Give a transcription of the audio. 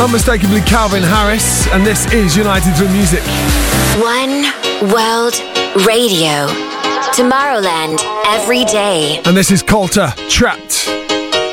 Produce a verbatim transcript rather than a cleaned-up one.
Unmistakably Calvin Harris, and this is United Through Music. One World Radio. Tomorrowland every day. And this is Coulter, Trapped.